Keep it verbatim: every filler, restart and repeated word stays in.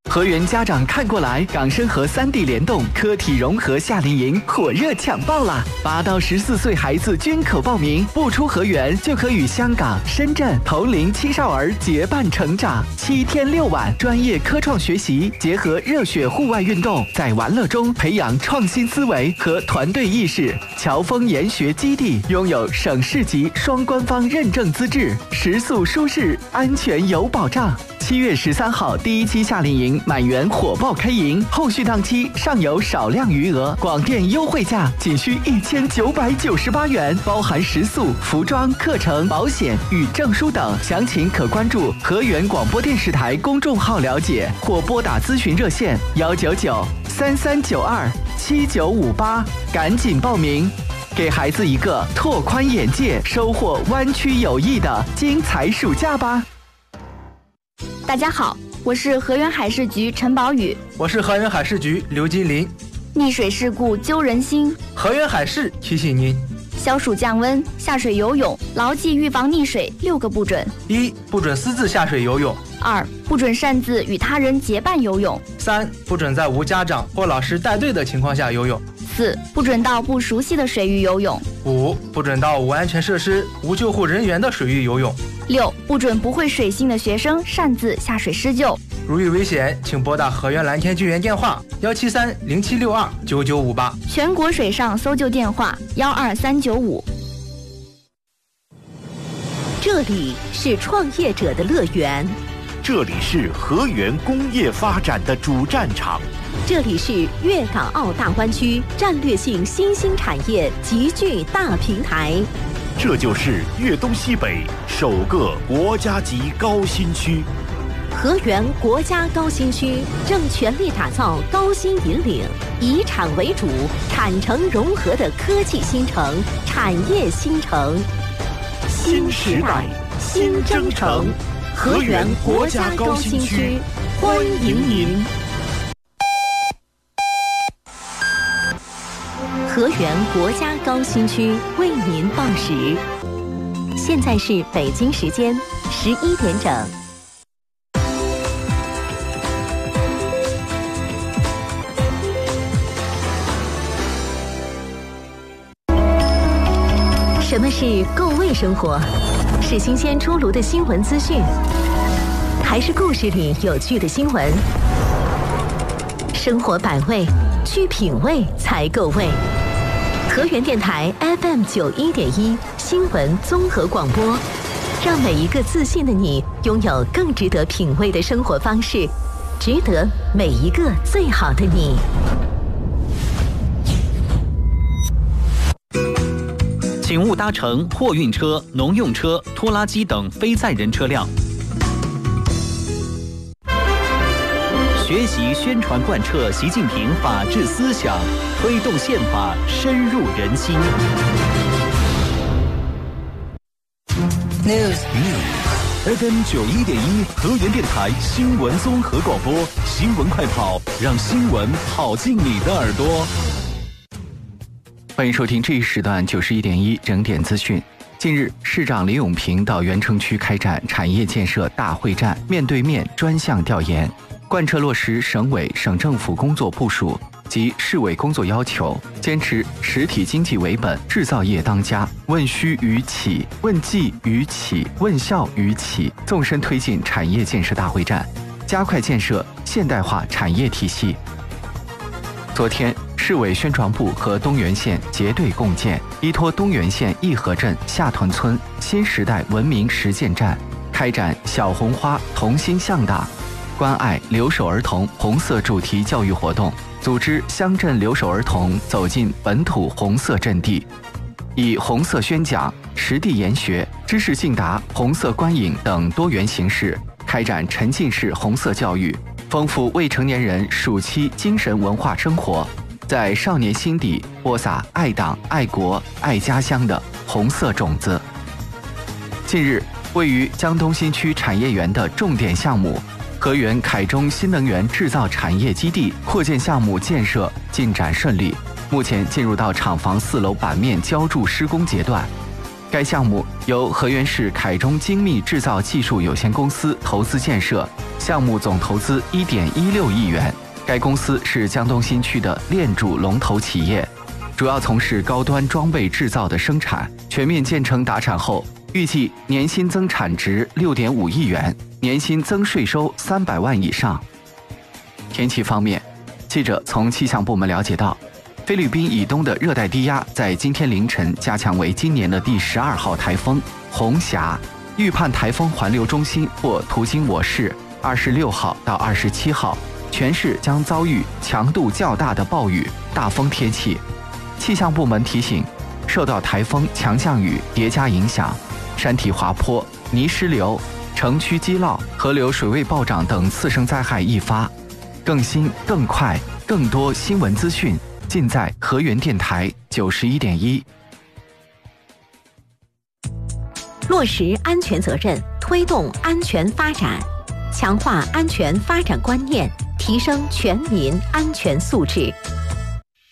河源家长看过来，港生和三 D 联动科体融合夏令营火热抢报啦！八到十四岁孩子均可报名，不出河源就可与香港、深圳同龄青少儿结伴成长。七天六晚，专业科创学习，结合热血户外运动，在玩乐中培养创新思维和团队意识。侨丰研学基地拥有省市级双官方认证资质，食宿舒适，安全有保障。七月十三号第一期夏令营满员火爆开营，后续档期尚有少量余额，广电优惠价仅需一千九百九十八元，包含食宿、服装、课程、保险与证书等。详情可关注河源广播电视台公众号了解，或拨打咨询热线幺九九三三九二七九五八，赶紧报名，给孩子一个拓宽眼界、收获湾区友谊的精彩暑假吧。 大家好，我是河源海事局陈宝宇。 我是河源海事局刘金林。 溺水事故揪人心， 河源海事提醒您： 消暑降温，下水游泳，牢记预防溺水六个不准： 一、不准私自下水游泳； 二、不准擅自与他人结伴游泳； 三、不准在无家长或老师带队的情况下游泳； 四、不准到不熟悉的水域游泳； 五、不准到无安全设施、无救护人员的水域游泳； 六、不准不会水性的学生擅自下水施救。 如遇危险，请拨打河源蓝天救援电话幺七三零七六二九九五八， 全国水上搜救电话幺二三九五。 这里是创业者的乐园， 这里是河源工业发展的主战场， 这里是粤港澳大湾区战略性新兴产业集聚大平台， 这就是粤东西北首个国家级高新区。 河源国家高新区正全力打造高新引领、以产为主、产城融合的科技新城、产业新城。 新时代，新征程，河源国家高新区，欢迎您。 河源国家高新区为您报时，现在是北京时间十一点整。什么是够味生活？是新鲜出炉的新闻资讯，还是故事里有趣的新闻？生活百味，去品味才够味。河源电台 F M 九一点一新闻综合广播，让每一个自信的你拥有更值得品味的生活方式，值得每一个最好的你。 请勿搭乘货运车、农用车、拖拉机等非载人车辆。学习宣传贯彻习近平法治思想，推动宪法深入人心。 News News F M 九一点一河源电台新闻综合广播，新闻快跑，让新闻跑进你的耳朵。 欢迎收听这一时段九十一点一整点资讯。近日，市长李永平到原城区开展产业建设大会战面对面专项调研，贯彻落实省委省政府工作部署及市委工作要求，坚持实体经济为本，制造业当家，问需于企，问技于企，问效于企，纵深推进产业建设大会战，加快建设现代化产业体系。昨天，市委宣传部和东源县结对共建，依托东源县义和镇下屯村新时代文明实践站，开展小红花同心向党、关爱留守儿童红色主题教育活动，组织乡镇留守儿童走进本土红色阵地，以红色宣讲、实地研学、知识竞答、红色观影等多元形式开展沉浸式红色教育，丰富未成年人暑期精神文化生活，在少年心底播撒爱党、爱国、爱家乡的红色种子。近日，位于江东新区产业园的重点项目河源凯中新能源制造产业基地扩建项目建设进展顺利，目前进入到厂房四楼板面浇筑施工阶段。该项目由河源市凯中精密制造技术有限公司投资建设， 项目总投资一点一六亿元。该公司是江东新区的链主龙头企业，主要从事高端装备制造的生产。全面建成达产后，预计年新增产值六点五亿元，年新增税收三百万以上。天气方面，记者从气象部门了解到，菲律宾以东的热带低压在今天凌晨加强为今年的第十二号台风红霞，预判台风环流中心或途经我市二十六号到二十七号，全市将遭遇强度较大的暴雨、大风天气。气象部门提醒，受到台风强降雨叠加影响，山体滑坡、泥石流、城区积涝、河流水位暴涨等次生灾害易发。更新、更快、更多新闻资讯，尽在河源电台九十一点一。 落实安全责任，推动安全发展，强化安全发展观念，提升全民安全素质。